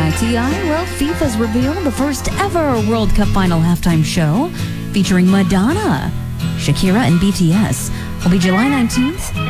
by T.I., well, FIFA's revealed the first ever World Cup final halftime show featuring Madonna, Shakira, and BTS will be July 19th